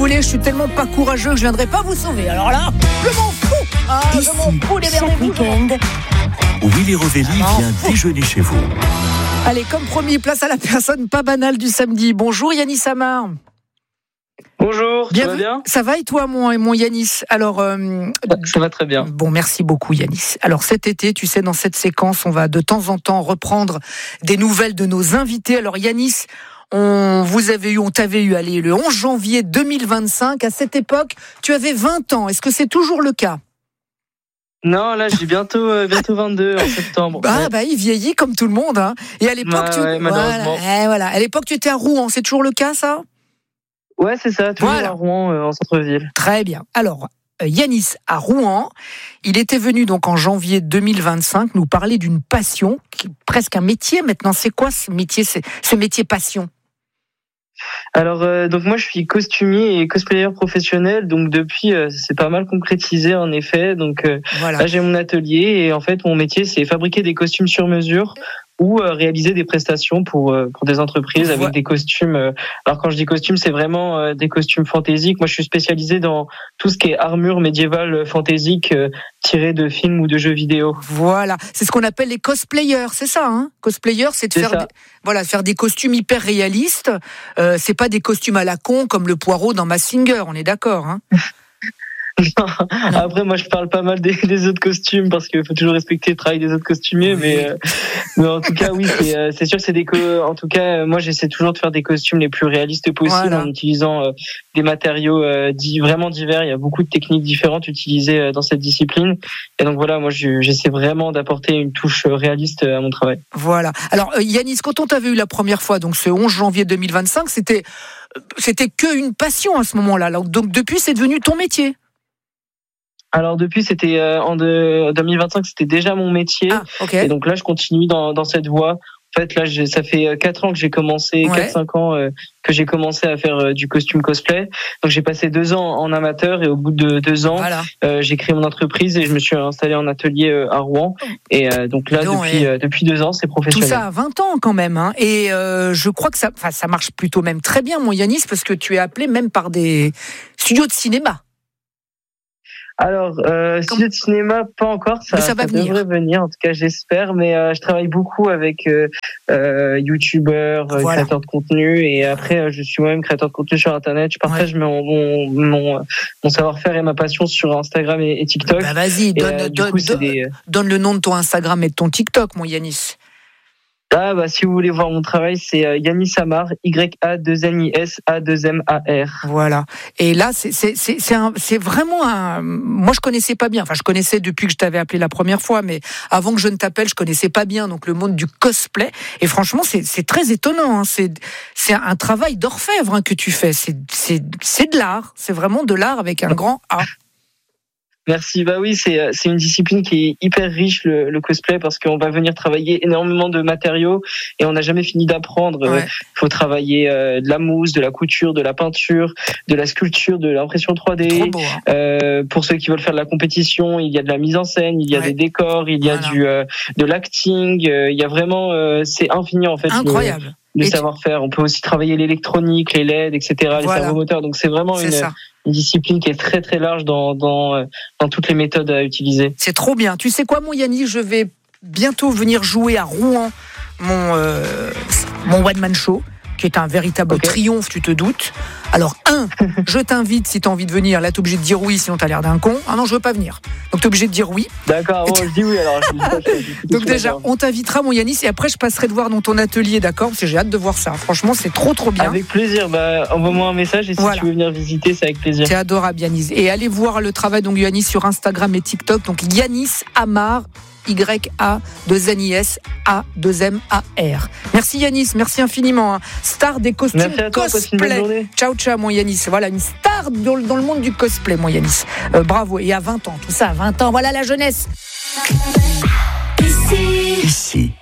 voulez, je suis tellement pas courageux que je viendrai pas vous sauver. Alors là, je m'en fous. Je m'en fous, chaque week-end, Willy Rovelli vient déjeuner chez vous. Allez, comme promis, place à la personne pas banale du samedi. Bonjour Yanis Amar. Bonjour, ça va bien ? Ça va et toi, mon Yanis ? Alors, ça va très bien. Bon, merci beaucoup Yanis. Alors cet été, tu sais, dans cette séquence, on va de temps en temps reprendre des nouvelles de nos invités. Alors Yanis, on t'avait eu, allez, le 11 janvier 2025. À cette époque, tu avais 20 ans. Est-ce que c'est toujours le cas ? Non, là, j'ai bientôt 22 en septembre. Il vieillit comme tout le monde, hein. Et à l'époque, malheureusement. Voilà. À l'époque, tu étais à Rouen. C'est toujours le cas, ça ? Ouais, c'est ça, toujours à Rouen, en centre-ville. Très bien. Alors, Yanis à Rouen, il était venu donc en janvier 2025 nous parler d'une passion, qui est presque un métier maintenant. C'est quoi ce métier, ce métier passion ? Alors, donc moi, je suis costumier et cosplayer professionnel, donc depuis, c'est pas mal concrétisé en effet. Donc là, j'ai mon atelier et en fait, mon métier, c'est fabriquer des costumes sur mesure ou réaliser des prestations pour des entreprises avec des costumes. Alors quand je dis costumes, c'est vraiment des costumes fantaisiques. Moi, je suis spécialisé dans tout ce qui est armure médiévale fantaisique tirée de films ou de jeux vidéo. Voilà, c'est ce qu'on appelle les cosplayers, c'est ça, hein ? Cosplayer, c'est de faire des costumes hyper réalistes. C'est pas des costumes à la con comme le Poirot dans Mazinger, on est d'accord, hein ? Non. Après, moi, je parle pas mal des autres costumes parce qu'il faut toujours respecter le travail des autres costumiers, mais en tout cas, oui, c'est sûr que c'est en tout cas, moi, j'essaie toujours de faire des costumes les plus réalistes possibles en utilisant des matériaux vraiment divers. Il y a beaucoup de techniques différentes utilisées dans cette discipline, et donc voilà, moi, j'essaie vraiment d'apporter une touche réaliste à mon travail. Voilà. Alors, Yanis, quand on t'avait eu la première fois, donc ce 11 janvier 2025, c'était que une passion à ce moment-là. Donc depuis, c'est devenu ton métier. Alors depuis, c'était en 2025, c'était déjà mon métier. Et donc là, je continue dans cette voie. En fait, là, ça fait 4 ans que j'ai commencé, 4-5 ans que j'ai commencé à faire du costume cosplay. Donc j'ai passé 2 ans en amateur et au bout de 2 ans, j'ai créé mon entreprise et je me suis installé en atelier à Rouen. Et donc là, depuis 2 ans, c'est professionnel. Tout ça à 20 ans quand même, hein. Et je crois que ça marche plutôt même très bien, mon Yanis, parce que tu es appelé même par des studios de cinéma. Alors, studio de cinéma, pas encore, ça devrait venir, en tout cas j'espère, mais je travaille beaucoup avec youtubeurs, créateurs de contenu, et après je suis moi-même créateur de contenu sur internet, je partage mon savoir-faire et ma passion sur Instagram et TikTok. Vas-y, donne le nom de ton Instagram et de ton TikTok, mon Yanis. Si vous voulez voir mon travail, c'est Yanis Amar, Y-A-2-N-I-S A-2-M-A-R. Voilà. Et là, c'est vraiment moi, je connaissais pas bien. Enfin, je connaissais depuis que je t'avais appelé la première fois, mais avant que je ne t'appelle, je connaissais pas bien donc le monde du cosplay. Et franchement, c'est très étonnant, hein. C'est un travail d'orfèvre, hein, que tu fais. C'est de l'art. C'est vraiment de l'art avec un grand A. Merci. Oui, c'est une discipline qui est hyper riche, le cosplay, parce qu'on va venir travailler énormément de matériaux et on n'a jamais fini d'apprendre. Il faut travailler de la mousse, de la couture, de la peinture, de la sculpture, de l'impression 3D. Trop beau, hein. Pour ceux qui veulent faire de la compétition, il y a de la mise en scène, il y a des décors, il y a de l'acting. Il y a vraiment, c'est infini en fait. Incroyable. Le savoir-faire. On peut aussi travailler l'électronique, les LED, etc., les servomoteurs. Donc c'est vraiment une discipline qui est très très large dans toutes les méthodes à utiliser. C'est trop bien. Tu sais quoi, mon Yannis, je vais bientôt venir jouer à Rouen mon one-man show, qui est un véritable triomphe, tu te doutes. Alors, je t'invite si tu as envie de venir. Là, tu es obligé de dire oui, sinon tu as l'air d'un con. Ah non, je veux pas venir. Donc, tu es obligé de dire oui. D'accord, je dis oui alors. Donc déjà, on t'invitera, mon Yanis, et après, je passerai te voir dans ton atelier, d'accord ? Parce que j'ai hâte de voir ça. Franchement, c'est trop bien. Avec plaisir. Envoie-moi un message et si tu veux venir visiter, c'est avec plaisir. C'est adorable, Yanis. Et allez voir le travail de Yanis sur Instagram et TikTok. Donc, Yanis Amar. Y-A-2-N-I-S A-2-M-A-R. Merci Yanis, merci infiniment, hein. Star des costumes cosplay. Ciao mon Yanis. Voilà, une star dans le monde du cosplay, mon Yanis. Bravo. Et à 20 ans, tout ça à 20 ans, voilà la jeunesse. Ici.